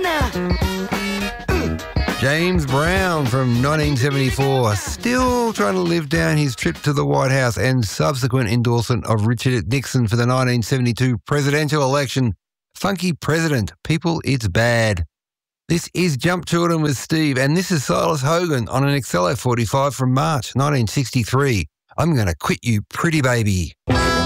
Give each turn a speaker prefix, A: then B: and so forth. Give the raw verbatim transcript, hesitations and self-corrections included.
A: James Brown from nineteen seventy-four, still trying to live down his trip to the White House and subsequent endorsement of Richard Nixon for the nineteen seventy-two presidential election. Funky president. People, it's bad. This is Jump Children with Steve, and this is Silas Hogan on an Accello forty-five from March nineteen sixty-three. I'm going to quit you, pretty baby.